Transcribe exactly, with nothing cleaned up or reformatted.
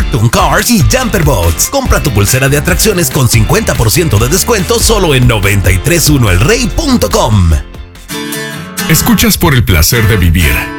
Toon Cars y Jumper Boats. Compra tu pulsera de atracciones con cincuenta por ciento de descuento solo en noventa y tres uno el rey punto com. Escuchas por el placer de vivir